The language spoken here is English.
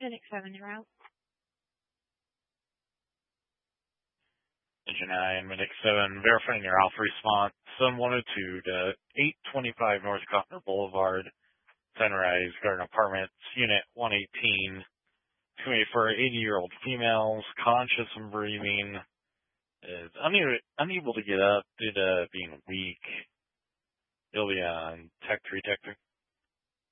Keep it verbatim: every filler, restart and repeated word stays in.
Medic seven, you're out. Engine nine, Medic seven, verifying your alpha response, Sun one oh two to eight twenty-five North Cotner Boulevard, Sunrise Garden Apartments, Unit one eighteen, for eighty-year-old females, conscious and breathing, is unable, unable to get up due to being weak. You'll be on Tech three, Tech three.